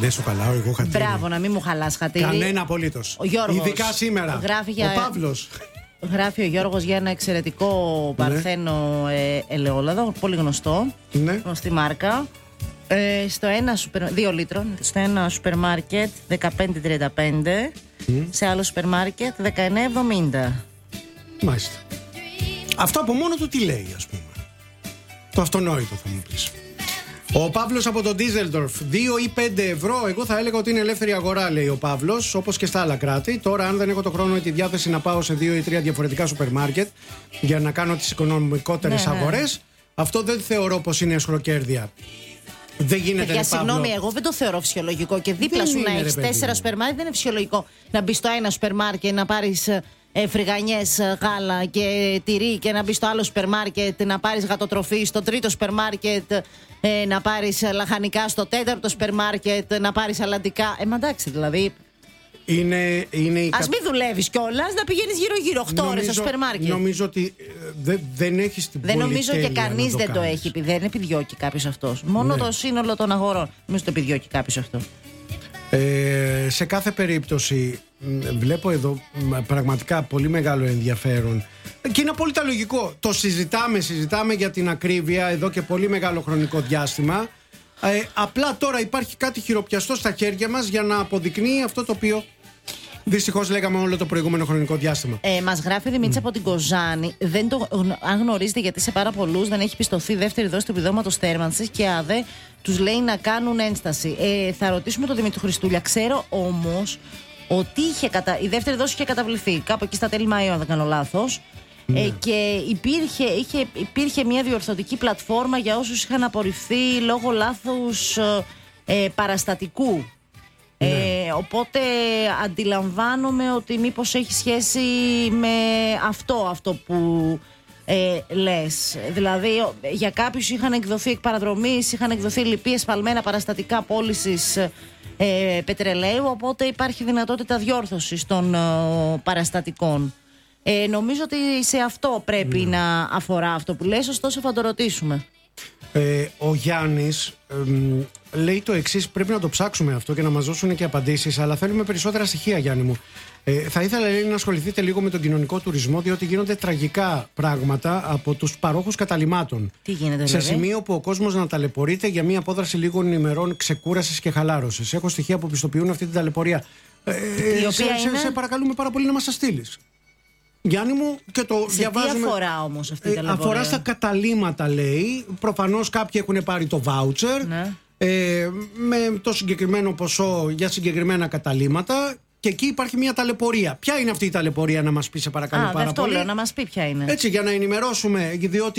Δεν σου χαλάω εγώ χατήρι. Μπράβο, να μην μου χαλάς χατήρι. Κανένα απολύτως. Ειδικά σήμερα. Ο Παύλος. Γράφει ο Γιώργος για ένα εξαιρετικό παρθένο ελαιόλαδο, πολύ γνωστό. Ναι. Γνωστή μάρκα. Στο 2 λίτρων. Στο ένα σούπερ μάρκετ 15,35. Σε άλλο σούπερ μάρκετ 19,70. Μάλιστα. Αυτό από μόνο του τι λέει, ας πούμε? Το αυτονόητο θα μου πεις. Ο Παύλος από τον Ντίζελντορφ, 2 ή 5 ευρώ. Εγώ θα έλεγα ότι είναι ελεύθερη αγορά, λέει ο Παύλος, όπως και στα άλλα κράτη. Τώρα, αν δεν έχω το χρόνο ή τη διάθεση να πάω σε 2 ή 3 διαφορετικά σούπερ μάρκετ για να κάνω τις οικονομικότερες αγορές, αυτό δεν θεωρώ πως είναι εσχροκέρδεια. Δεν γίνεται. Για συγγνώμη, εγώ δεν το θεωρώ φυσιολογικό. Και δίπλα σου να έχεις 4 σούπερ μάρκετ δεν είναι φυσιολογικό να μπει στο ένα σούπερ μάρκετ να πάρεις φρυγανιές, γάλα και τυρί και να μπει στο άλλο σούπερ μάρκετ να πάρεις γατοτροφή, στο τρίτο σούπερ μάρκετ να πάρεις λαχανικά, στο τέταρτο σούπερ μάρκετ να πάρεις αλλαντικά. Μα εντάξει, δηλαδή. Ας μην δουλεύεις κιόλας, να πηγαίνεις γύρω-γύρω 8 ώρες στο σούπερ μάρκετ. Νομίζω ότι δεν έχεις την πολυτέλεια. Δεν νομίζω και κανείς δεν το έχει. Δεν επιδιώκει κάποιος αυτός. Μόνο το σύνολο των αγορών. Νομίζω το επιδιώκει κάποιος αυτό. Σε κάθε περίπτωση βλέπω εδώ πραγματικά πολύ μεγάλο ενδιαφέρον και είναι απόλυτα λογικό. Το συζητάμε για την ακρίβεια εδώ και πολύ μεγάλο χρονικό διάστημα. Απλά τώρα υπάρχει κάτι χειροπιαστό στα χέρια μας για να αποδεικνύει αυτό το οποίο δυστυχώς λέγαμε όλο το προηγούμενο χρονικό διάστημα. Μας γράφει η Δημήτρη από την Κοζάνη. Αν γνωρίζετε, γιατί σε πάρα πολλούς δεν έχει πιστωθεί δεύτερη δόση του επιδόματος θέρμανσης και ΑΔΕ τους λέει να κάνουν ένσταση. Θα ρωτήσουμε τον Δημήτρη Χριστούλια. Ξέρω όμως ότι η δεύτερη δόση είχε καταβληθεί κάπου εκεί στα τέλη Μαΐου, αν δεν κάνω λάθος. Και υπήρχε μια διορθωτική πλατφόρμα για όσους είχαν απορριφθεί λόγω λάθους παραστατικού. Οπότε αντιλαμβάνομαι ότι μήπως έχει σχέση με αυτό που λες. Δηλαδή για κάποιους είχαν εκδοθεί εκ παραδρομής, είχαν εκδοθεί λυπή εσφαλμένα παραστατικά πώλησης πετρελαίου, οπότε υπάρχει δυνατότητα διόρθωσης των παραστατικών. Νομίζω ότι σε αυτό πρέπει να αφορά αυτό που λες, ωστόσο θα το ρωτήσουμε. Ο Γιάννης λέει το εξής: πρέπει να το ψάξουμε αυτό και να μας δώσουν και απαντήσεις, αλλά θέλουμε περισσότερα στοιχεία, Γιάννη μου. Θα ήθελα, λέει, να ασχοληθείτε λίγο με τον κοινωνικό τουρισμό, διότι γίνονται τραγικά πράγματα από τους παρόχους καταλυμάτων. Τι γίνεται, σε σημείο που ο κόσμος να ταλαιπωρείται για μία απόδραση λίγων ημερών ξεκούρασης και χαλάρωσης. Έχω στοιχεία που πιστοποιούν αυτή την ταλαιπωρία. Σε παρακαλούμε πάρα πολύ να μας τα στείλεις, Γιάννη μου, και το διαβάζουμε. Τι αφορά όμως αυτή η ταλαιπωρία? Αφορά στα καταλύματα, λέει. Προφανώς κάποιοι έχουν πάρει το βάουτσερ με το συγκεκριμένο ποσό για συγκεκριμένα καταλύματα. Και εκεί υπάρχει μια ταλαιπωρία. Ποια είναι αυτή η ταλαιπωρία, να μας πει, σε παρακαλώ πάρα πολύ? Λέω, να μας πει ποια είναι. Έτσι, για να ενημερώσουμε, διότι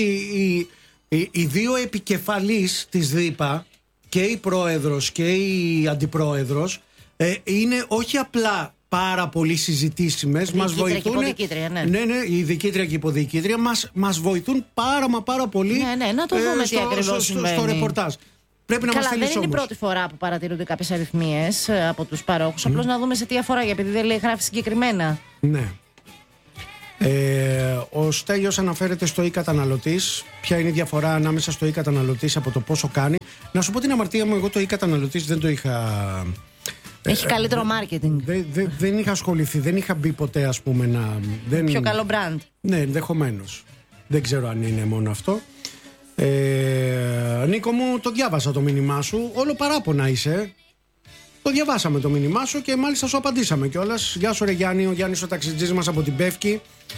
οι δύο επικεφαλείς της ΔΥΠΑ, και η πρόεδρος και η αντιπρόεδρος, είναι όχι απλά πάρα πολύ συζητήσιμες. Μας βοηθούν. Ναι, η διοικήτρια και η υποδιοικήτρια μας βοηθούν πάρα πολύ. Ναι, να το δούμε τι ακριβώς συμβαίνει στο ρεπορτάζ. Πρέπει να μας στείλεις όμως. Δεν είναι η πρώτη φορά που παρατηρούνται κάποιες αριθμίες από τους παρόχους. Απλώς να δούμε σε τι αφορά, επειδή δεν λέει, γράφει συγκεκριμένα. Ναι. Ο Στέλιος αναφέρεται στο e-καταναλωτής. Ποια είναι η διαφορά ανάμεσα στο e-καταναλωτής από το πόσο κάνει? Να σου πω την αμαρτία μου, εγώ το e-καταναλωτής δεν το είχα. Έχει καλύτερο μάρκετινγκ. Δεν είχα ασχοληθεί, δεν είχα μπει ποτέ, ας πούμε, πιο καλό brand. Ναι, ενδεχομένως. Δεν ξέρω αν είναι μόνο αυτό. Νίκο μου, το διάβασα το μήνυμά σου. Όλο παράπονα είσαι. Το διαβάσαμε το μήνυμά σου και μάλιστα σου απαντήσαμε κιόλας. Γεια σου, ρε Γιάννη, ο Γιάννης ο ταξιτζής μας από την Πεύκη.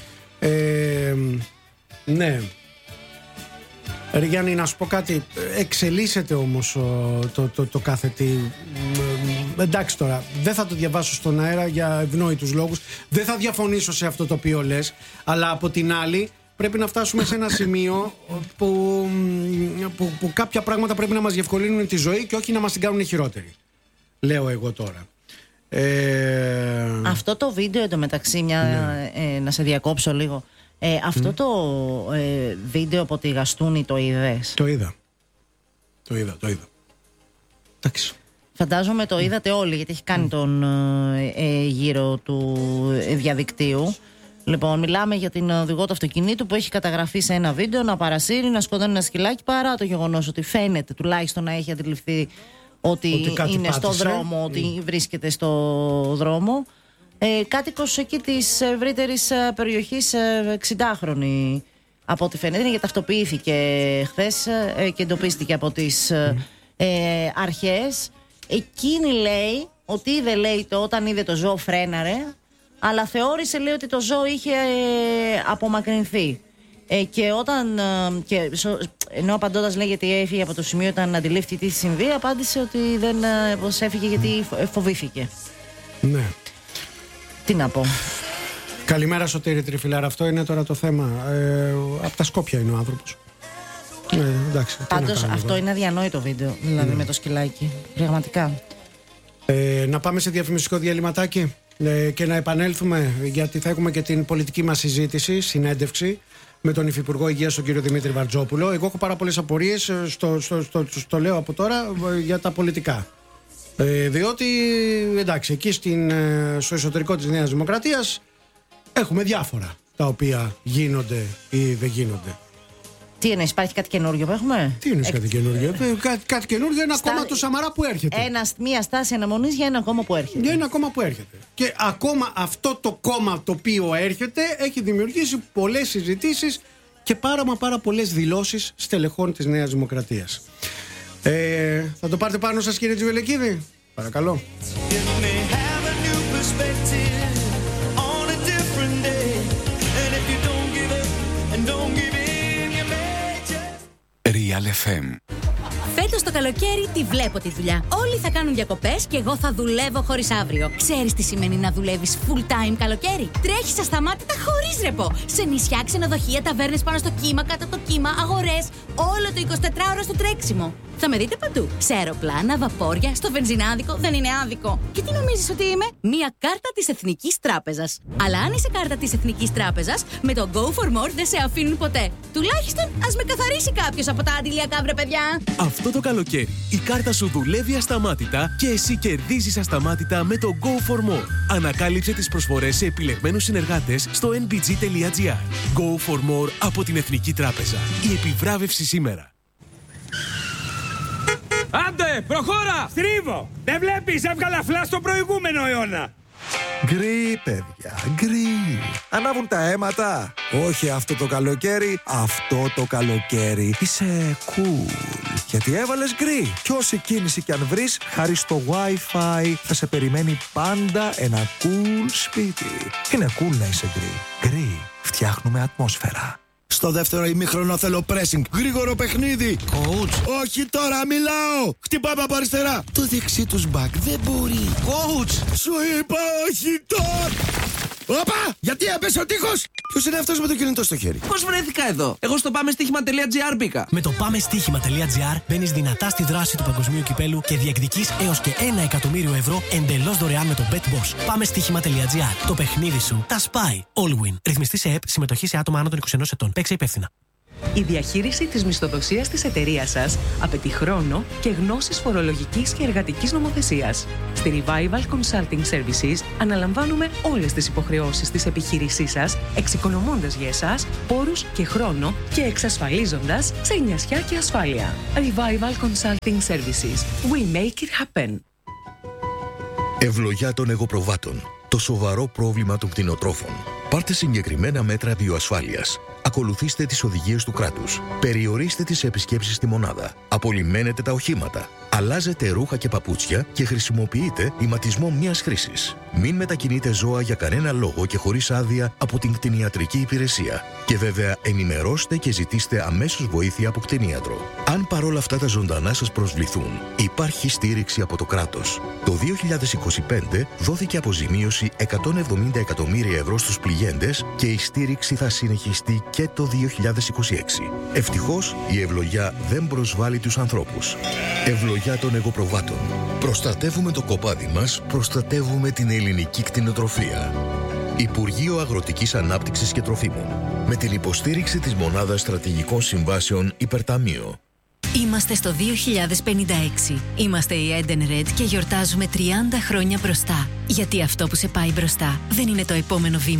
Ναι. Ρε Γιάννη, να σου πω κάτι. Εξελίσσεται όμως το κάθε τι. Εντάξει τώρα, δεν θα το διαβάσω στον αέρα για ευνόητους λόγους. Δεν θα διαφωνήσω σε αυτό το οποίο λες. Αλλά από την άλλη, πρέπει να φτάσουμε σε ένα σημείο που κάποια πράγματα πρέπει να μας διευκολύνουν τη ζωή και όχι να μας την κάνουν χειρότερη. Λέω εγώ τώρα. Αυτό το βίντεο εντωμεταξύ, να σε διακόψω λίγο. Αυτό το βίντεο από τη Γαστούνη το είδες? Το είδα. Εντάξει. Φαντάζομαι το είδατε όλοι, γιατί έχει κάνει τον γύρο του διαδικτύου. Λοιπόν, μιλάμε για την οδηγό του αυτοκινήτου που έχει καταγραφεί σε ένα βίντεο να παρασύρει, να σκοτώνει ένα σκυλάκι, παρά το γεγονός ότι φαίνεται τουλάχιστον να έχει αντιληφθεί ότι είναι στο δρόμο, ότι βρίσκεται στο δρόμο. Κάτοικος εκεί της ευρύτερης περιοχής, 60χρονη από ό,τι φαίνεται, γιατί ταυτοποιήθηκε χθες και εντοπίστηκε από τις αρχές. Εκείνη λέει ότι είδε, λέει, όταν είδε το ζώο φρέναρε, αλλά θεώρησε, λέει, ότι το ζώο είχε απομακρυνθεί. Και όταν. Ενώ απαντώντας, λέει, γιατί έφυγε από το σημείο όταν αντιλήφθη τι συμβεί, απάντησε ότι δεν έφυγε γιατί φοβήθηκε. Ναι. Τι να πω. Καλημέρα, Σωτήρη Τριφυλάρα. Αυτό είναι τώρα το θέμα. Από τα Σκόπια είναι ο άνθρωπος. Εντάξει. Πάντως αυτό είναι αδιανόητο βίντεο. Δηλαδή με το σκυλάκι. Πραγματικά. Να πάμε σε διαφημιστικό διαλυματάκι και να επανέλθουμε, γιατί θα έχουμε και την πολιτική μας συζήτηση, συνέντευξη με τον Υφυπουργό Υγείας, τον κύριο Δημήτρη Βαρτζόπουλο. Εγώ έχω πάρα πολλές απορίες, στο λέω από τώρα, για τα πολιτικά. Διότι, εντάξει, εκεί στο εσωτερικό της Νέας Δημοκρατίας έχουμε διάφορα τα οποία γίνονται ή δεν γίνονται. Τι εννοείς, υπάρχει κάτι καινούργιο που έχουμε? Τι εννοείς κάτι καινούργιο? Κάτι καινούργιο, ένα κόμμα του Σαμαρά που έρχεται. Μια στάση αναμονής για ένα κόμμα που έρχεται. Για ένα κόμμα που έρχεται. Και ακόμα αυτό το κόμμα το οποίο έρχεται έχει δημιουργήσει πολλές συζητήσεις και πάρα πολλές δηλώσεις στελεχών της Νέας Δημοκρατίας. Θα το πάρετε πάνω σας, κύριε Τζιβελεκίδη? Παρακαλώ. Real FM. Φέτος το καλοκαίρι τη βλέπω τη δουλειά. Όλοι θα κάνουν διακοπές και εγώ θα δουλεύω χωρίς αύριο. Ξέρεις τι σημαίνει να δουλεύεις full time καλοκαίρι? Τρέχεις ασταμάτητα χωρίς ρεπό. Σε νησιά, ξενοδοχεία, ταβέρνες πάνω στο κύμα, κάτω από το κύμα, αγορές. Όλο το 24ωρο στο τρέξιμο. Θα με δείτε παντού. Σε αεροπλάνα, βαπόρια, στο βενζινάδικο. Δεν είναι άδικο. Και τι νομίζεις ότι είμαι? Μία κάρτα της Εθνικής Τράπεζας. Αλλά αν είσαι κάρτα της Εθνικής Τράπεζας, με το Go for More δεν σε αφήνουν ποτέ. Τουλάχιστον ας με καθαρίσει κάποιος από τα αντιλιακά, βρε παιδιά. Αυτό το καλοκαίρι η κάρτα σου δουλεύει ασταμάτητα και εσύ κερδίζεις ασταμάτητα με το Go for More. Ανακάλυψε τις προσφορές σε επιλεγμένους συνεργάτες στο nbg.gr. Go for More από την Εθνική Τράπεζα. Η επιβράβευση σήμερα. Άντε, προχώρα! Στρίβω! Δεν βλέπεις, έβγαλα φλά στο προηγούμενο αιώνα! Γκρι, παιδιά, γκρι. Ανάβουν τα αίματα. Όχι αυτό το καλοκαίρι, αυτό το καλοκαίρι. Είσαι cool. Γιατί έβαλες γκρι. Κι όση κίνηση κι αν βρεις, χάρη στο Wi-Fi, θα σε περιμένει πάντα ένα cool σπίτι. Είναι cool να είσαι γκρι. Γκρι. Φτιάχνουμε ατμόσφαιρα. Στο δεύτερο ημίχρονο θέλω pressing. Γρήγορο παιχνίδι. Coach. Όχι τώρα, μιλάω. Χτυπάμε από αριστερά. Το δεξί τους back δεν μπορεί. Coach. Σου είπα όχι τώρα. Όπα! Γιατί έπεσε ο τείχος! Ποιος είναι αυτός με το κινητό στο χέρι? Πώς βρέθηκα εδώ? Εγώ στο πάμεστοίχημα.gr μπήκα. Με το πάμεστοίχημα.gr μπαίνεις δυνατά στη δράση του παγκοσμίου κυπέλου και διεκδικείς έως και 1 εκατομμύριο ευρώ εντελώς δωρεάν με το BetBoss. Πάμεστοίχημα.gr. Το παιχνίδι σου τα σπάει. All win. Ρυθμιστή σε ΕΠ. Συμμετοχή σε άτομα άνω των 21 ετών. Παίξε υπεύθυνα. Η διαχείριση της μισθοδοσίας της εταιρείας σας απαιτεί χρόνο και γνώσεις φορολογικής και εργατικής νομοθεσίας. Στη Revival Consulting Services αναλαμβάνουμε όλες τις υποχρεώσεις της επιχείρησής σας, εξοικονομώντας για εσάς πόρους και χρόνο και εξασφαλίζοντας ξενιασιά και ασφάλεια. Revival Consulting Services. We make it happen. Ευλογιά των εγωπροβάτων. Το σοβαρό πρόβλημα των κτηνοτρόφων. Πάρτε συγκεκριμένα μέτρα βιοασφάλειας. Ακολουθήστε τις οδηγίες του κράτους. Περιορίστε τις επισκέψεις στη μονάδα. Απολυμμένετε τα οχήματα. Αλλάζετε ρούχα και παπούτσια και χρησιμοποιείτε ηματισμό μιας χρήσης. Μην μετακινείτε ζώα για κανένα λόγο και χωρίς άδεια από την κτηνιατρική υπηρεσία. Και βέβαια ενημερώστε και ζητήστε αμέσως βοήθεια από κτηνίατρο. Αν παρόλα αυτά τα ζωντανά σας προσβληθούν, υπάρχει στήριξη από το κράτος. Το 2025 δόθηκε αποζημίωση 170 εκατομμύρια ευρώ στους πληγέντες και η στήριξη θα συνεχιστεί και το 2026. Ευτυχώς η ευλογιά δεν προσβάλλει τους ανθρώπους. Ευλογιά των εγωπροβάτων. Προστατεύουμε το κοπάδι μας, προστατεύουμε την ελληνική κτηνοτροφία. Υπουργείο Αγροτικής Ανάπτυξης και Τροφίμων. Με την υποστήριξη της Μονάδας Στρατηγικών Συμβάσεων Υπερταμείο. Είμαστε στο 2056. Είμαστε η Eden Red και γιορτάζουμε 30 χρόνια μπροστά. Γιατί αυτό που σε πάει μπροστά δεν είναι το επόμενο βήμα.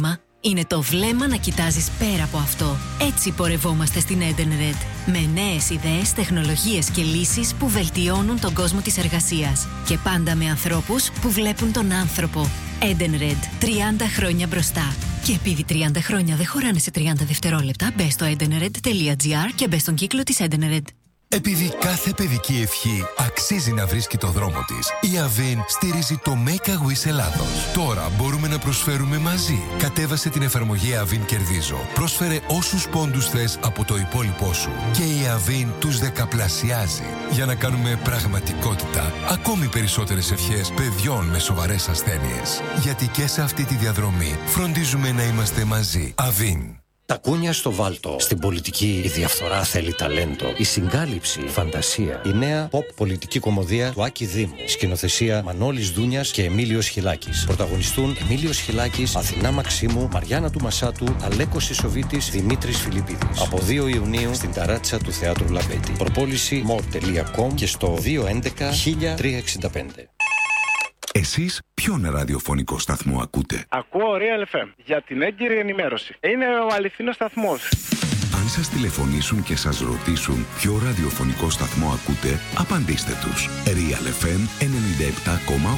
είναι το βλέμμα να κοιτάζεις πέρα από αυτό. Έτσι πορευόμαστε στην Edenred. Με νέες ιδέες, τεχνολογίες και λύσεις που βελτιώνουν τον κόσμο της εργασίας. Και πάντα με ανθρώπους που βλέπουν τον άνθρωπο. Edenred. 30 χρόνια μπροστά. Και επειδή 30 χρόνια δεν χωράνε σε 30 δευτερόλεπτα, μπες στο edenred.gr και μπες στον κύκλο της Edenred. Επειδή κάθε παιδική ευχή αξίζει να βρίσκει το δρόμο της, η Avin στηρίζει το Make a Wish Ελλάδος. Τώρα μπορούμε να προσφέρουμε μαζί. Κατέβασε την εφαρμογή Avin Κερδίζω. Πρόσφερε όσους πόντους θες από το υπόλοιπό σου. Και η Avin τους δεκαπλασιάζει. Για να κάνουμε πραγματικότητα ακόμη περισσότερες ευχές παιδιών με σοβαρές ασθένειες. Γιατί και σε αυτή τη διαδρομή φροντίζουμε να είμαστε μαζί. Avin. Τα κούνια στο βάλτο. Στην πολιτική η διαφθορά θέλει ταλέντο. Η συγκάλυψη, η φαντασία. Η νέα pop πολιτική κομμωδία του Άκη Δήμου. Σκηνοθεσία Μανώλης Δούνιας και Εμίλιος Χιλάκης. Πρωταγωνιστούν Εμίλιος Χιλάκης, Αθηνά Μαξίμου, Μαριάννα του Μασάτου, Αλέκος Ισοβίτης, Δημήτρης Φιλιππίδης. Από 2 Ιουνίου στην ταράτσα του Θεάτρου Λαμπέτη. Προπόληση more.com και στο 211 1365. Εσείς ποιον ραδιοφωνικό σταθμό ακούτε? Ακούω Real FM για την έγκυρη ενημέρωση. Είναι ο αληθινός σταθμός. Αν σας τηλεφωνήσουν και σας ρωτήσουν ποιο ραδιοφωνικό σταθμό ακούτε, απαντήστε τους. Real FM 97,8.